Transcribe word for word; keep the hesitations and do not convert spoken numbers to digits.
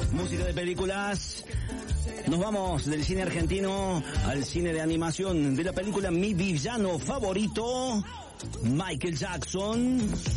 música de películas. Nos vamos del cine argentino al cine de animación de la película Mi Villano Favorito, Michael Jackson.